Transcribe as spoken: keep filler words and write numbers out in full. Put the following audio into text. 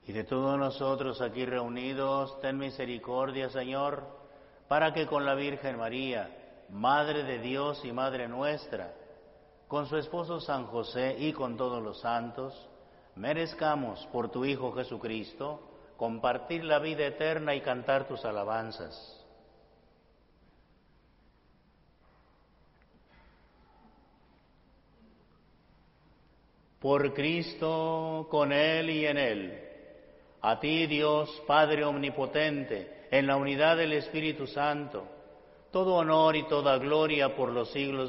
Y de todos nosotros aquí reunidos, ten misericordia, Señor, para que con la Virgen María, Madre de Dios y Madre nuestra, con su esposo San José y con todos los santos, merezcamos por tu Hijo Jesucristo compartir la vida eterna y cantar tus alabanzas. Por Cristo, con Él y en Él, a ti, Dios, Padre omnipotente, en la unidad del Espíritu Santo, todo honor y toda gloria por los siglos